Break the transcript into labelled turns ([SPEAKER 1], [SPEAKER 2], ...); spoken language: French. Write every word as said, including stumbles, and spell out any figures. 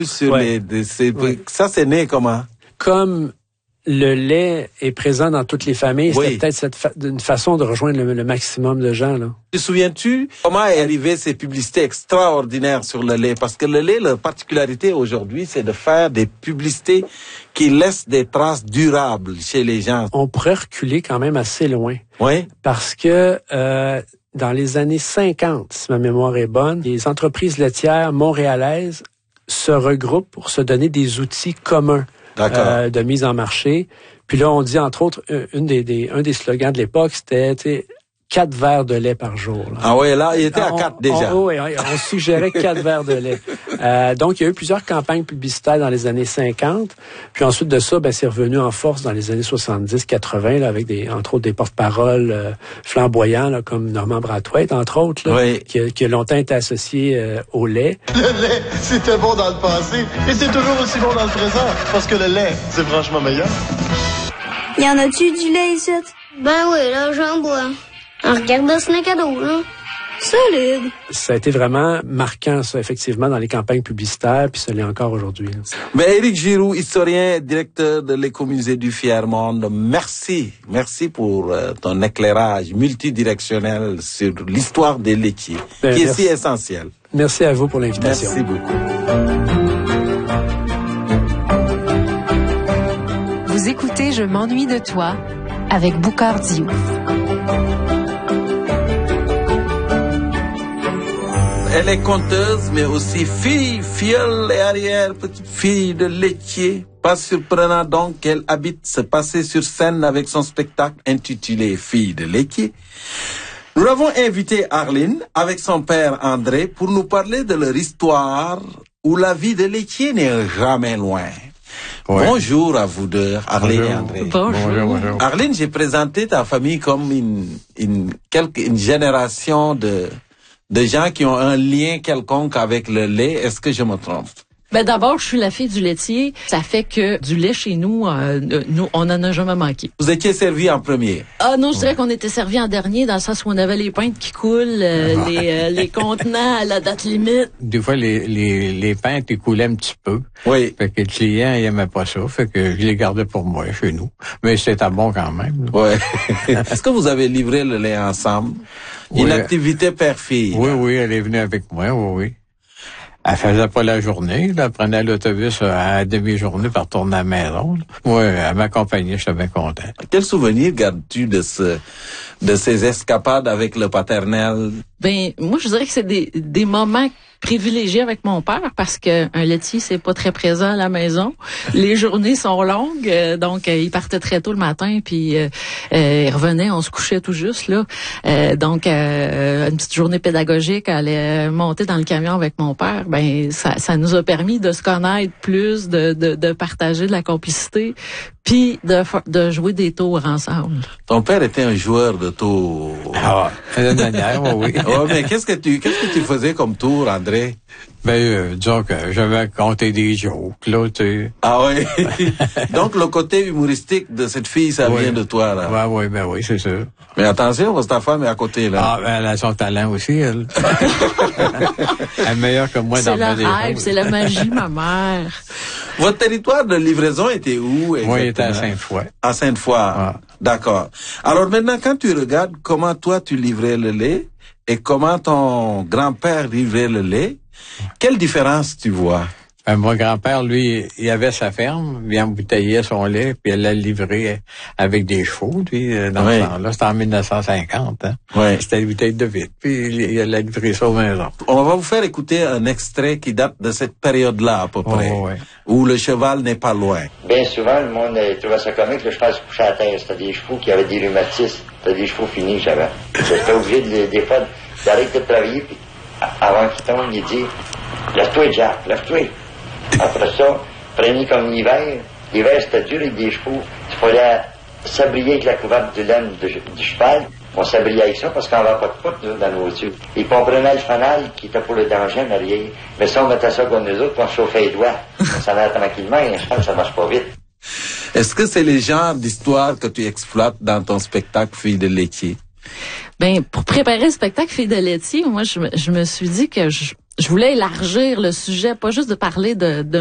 [SPEAKER 1] Sur
[SPEAKER 2] Ouais.
[SPEAKER 1] les, c'est,
[SPEAKER 2] Ouais.
[SPEAKER 1] Ça, c'est né comment?
[SPEAKER 2] Comme le lait est présent dans toutes les familles,
[SPEAKER 1] Oui.
[SPEAKER 2] c'était peut-être cette fa- une façon de rejoindre le, le maximum de gens, là.
[SPEAKER 1] Te souviens-tu comment est arrivé ces publicités extraordinaires sur le lait? Parce que le lait, la particularité aujourd'hui, c'est de faire des publicités qui laissent des traces durables chez les gens.
[SPEAKER 2] On pourrait reculer quand même assez loin.
[SPEAKER 1] Oui?
[SPEAKER 2] Parce que euh, dans les années cinquante, si ma mémoire est bonne, les entreprises laitières montréalaises se regroupent pour se donner des outils communs euh, de mise en marché. Puis là, on dit, entre autres, une des, des, un des slogans de l'époque, c'était, tu sais, quatre verres de lait par jour. Là.
[SPEAKER 1] Ah ouais, là, il était à
[SPEAKER 2] on,
[SPEAKER 1] quatre déjà.
[SPEAKER 2] Oui, on, on suggérait quatre verres de lait. Euh, donc, il y a eu plusieurs campagnes publicitaires dans les années cinquante. Puis ensuite de ça, ben, c'est revenu en force dans les années soixante-dix quatre-vingt, là, avec des, entre autres des porte-paroles euh, flamboyants, là, comme Norman Brathwaite, entre autres, là,
[SPEAKER 1] oui.
[SPEAKER 2] qui, a, qui a longtemps été associé euh, au lait.
[SPEAKER 3] Le lait, c'était bon dans le passé et c'est toujours aussi bon dans le présent parce que le lait, c'est franchement meilleur.
[SPEAKER 4] Y en a-tu du lait ici?
[SPEAKER 5] Ben oui, là, j'en bois. On regarde le snack à dos, là.
[SPEAKER 4] Solide.
[SPEAKER 2] Ça a été vraiment marquant, ça, effectivement, dans les campagnes publicitaires, puis ça l'est encore aujourd'hui. Là.
[SPEAKER 1] Mais Éric Giroux, historien, directeur de l'Écomusée du Fier-Monde, merci. Merci pour euh, ton éclairage multidirectionnel sur l'histoire des laitiers,
[SPEAKER 2] ben,
[SPEAKER 1] qui
[SPEAKER 2] merci.
[SPEAKER 1] est si essentielle.
[SPEAKER 2] Merci à vous pour l'invitation.
[SPEAKER 1] Merci beaucoup.
[SPEAKER 6] Vous écoutez Je m'ennuie de toi avec Boucard Diouf.
[SPEAKER 1] Elle est conteuse, mais aussi fille, filleule et arrière-petite-fille de laitier. Pas surprenant donc qu'elle habite ce passé sur scène avec son spectacle intitulé Fille de laitier. Nous l'avons invité Arline avec son père André pour nous parler de leur histoire où la vie de laitier n'est jamais loin. Ouais. Bonjour à vous deux, Arline
[SPEAKER 7] bonjour.
[SPEAKER 1] et André.
[SPEAKER 7] Bonjour. Bonjour, bonjour.
[SPEAKER 1] Arline, j'ai présenté ta famille comme une, une, quelque, une génération de, de gens qui ont un lien quelconque avec le lait. Est-ce que je me trompe?
[SPEAKER 8] Ben d'abord, je suis la fille du laitier. Ça fait que du lait chez nous, euh, nous, on en a jamais manqué.
[SPEAKER 1] Vous étiez servi en premier?
[SPEAKER 8] Ah non, je dirais qu'on était servi en dernier, dans le sens où on avait les pintes qui coulent, euh, les, euh, les contenants à la date limite.
[SPEAKER 7] Des fois, les, les, les pintes, ils coulaient un petit peu.
[SPEAKER 1] Oui.
[SPEAKER 7] Fait que le client, il aimait pas ça. Fait que je les gardais pour moi, chez nous. Mais c'était bon quand même.
[SPEAKER 1] Ouais. Est-ce que vous avez livré le lait ensemble?
[SPEAKER 7] Oui.
[SPEAKER 1] Une activité père-fille?
[SPEAKER 7] Oui, oui, elle est venue avec moi, oui, oui. Elle faisait pas la journée, là. Elle prenait l'autobus à la demi-journée pour retourner à la maison. Oui, elle m'accompagnait, j'étais bien content.
[SPEAKER 1] Quel souvenir gardes-tu de ce, de ces escapades avec le paternel?
[SPEAKER 8] Ben, moi, je dirais que c'est des, des moments privilégiés avec mon père parce que un laitier, c'est pas très présent à la maison. Les journées sont longues, euh, donc euh, il partait très tôt le matin, puis euh, euh, il revenait, on se couchait tout juste là. Euh, donc euh, une petite journée pédagogique, aller monter dans le camion avec mon père, ben ça, ça nous a permis de se connaître plus, de, de, de partager de la complicité, puis de, de jouer des tours ensemble.
[SPEAKER 1] Ton père était un joueur de tours.
[SPEAKER 7] Ah, d'une manière, oui.
[SPEAKER 1] Oh, mais qu'est-ce que tu, qu'est-ce que tu faisais comme tour, André?
[SPEAKER 7] Ben, euh, disons que j'avais compté des jokes, là, tu sais.
[SPEAKER 1] Ah oui. Donc, le côté humoristique de cette fille, ça
[SPEAKER 7] oui.
[SPEAKER 1] vient de toi, là.
[SPEAKER 7] Ouais, oui, ben oui, c'est sûr.
[SPEAKER 1] Mais attention, parce que ta femme est à côté, là.
[SPEAKER 7] Ah, ben, elle a son talent aussi, elle. Elle est meilleure que moi dans
[SPEAKER 8] le
[SPEAKER 7] le
[SPEAKER 8] rêve, c'est la magie, ma mère.
[SPEAKER 1] Votre territoire de livraison était où, exactement?
[SPEAKER 7] Moi, il était à Sainte-Foy.
[SPEAKER 1] À Sainte-Foy. Ah. D'accord. Alors maintenant, quand tu regardes comment toi tu livrais le lait et comment ton grand-père livrait le lait, quelle différence tu vois?
[SPEAKER 7] Ben, mon grand-père, lui, il avait sa ferme, il embouteillait son lait, puis il l'a livré avec des chevaux, lui, dans oui. ce temps-là. C'était en mille neuf cent cinquante, hein.
[SPEAKER 1] Oui.
[SPEAKER 7] C'était une bouteille de vitre, puis il, il a livré ça aux maisons.
[SPEAKER 1] On va vous faire écouter un extrait qui date de cette période-là, à peu près,
[SPEAKER 7] oh, ouais.
[SPEAKER 1] où le cheval n'est pas loin.
[SPEAKER 9] Bien souvent, le monde trouvait ça comique, le cheval se couchait à terre. C'était des chevaux qui avaient des rhumatismes. C'était des chevaux finis que j'avais. J'étais obligé, de, des fois, d'arrêter de travailler, puis avant qu'il tombe, il dit « Lève-toi, Jack, lève-toi ». Après ça, prenez comme l'hiver. L'hiver, c'était dur avec des chevaux. Il fallait s'abrier avec la couverte de laine du, du cheval. On s'abriait avec ça parce qu'on n'avait pas de poutre nous, dans nos voitures. Et puis on prenait le fanal qui était pour le danger en arrière. Mais ça, on mettait ça comme nous autres, puis on chauffait les doigts. Ça allait tranquillement, et un cheval, ça marche pas vite.
[SPEAKER 1] Est-ce que c'est les genres d'histoires que tu exploites dans ton spectacle Fille de laitier?
[SPEAKER 8] Ben, pour préparer le spectacle Fille de laitier, moi, je, je me suis dit que je je voulais élargir le sujet, pas juste de parler de, de